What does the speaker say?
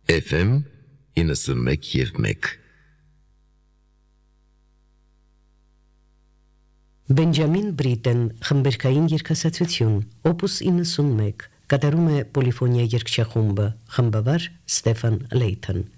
FM 91.1 Բենջամին Բրիտեն խմբերգային երգասացություն Opus 91 կատարում է Պոլիֆոնիա երգչախումբը խմբավար Ստեֆան Լեյթон